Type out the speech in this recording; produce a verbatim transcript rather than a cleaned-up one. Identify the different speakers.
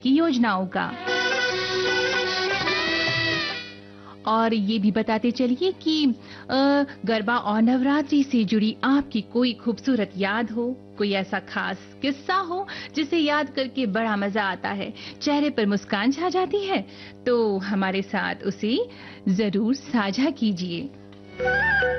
Speaker 1: की योजनाओं का। और ये भी बताते चलिए कि अ, गरबा और नवरात्रि से जुड़ी आपकी कोई खूबसूरत याद हो, कोई ऐसा खास किस्सा हो जिसे याद करके बड़ा मजा आता है, चेहरे पर मुस्कान छा जाती है, तो हमारे साथ उसे जरूर साझा कीजिए।